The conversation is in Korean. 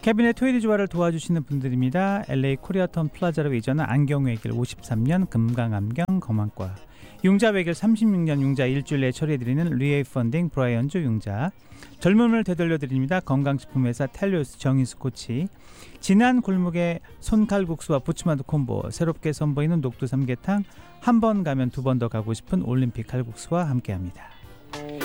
캐비넷 토요일 조화를 도와주시는 분들입니다. LA 코리아타운 플라자로 이전한 안경외길 53년 금강안경 검안과, 융자 외길 36년 융자 일주일 내에 처리해드리는 리에이 펀딩 브라이언조 융자, 젊음을 되돌려드립니다. 건강식품회사 텔리오스 정인수 코치, 진한 골목의 손칼국수와 부추만두 콤보, 새롭게 선보이는 녹두 삼계탕, 한 번 가면 두 번 더 가고 싶은 올림픽 칼국수와 함께합니다.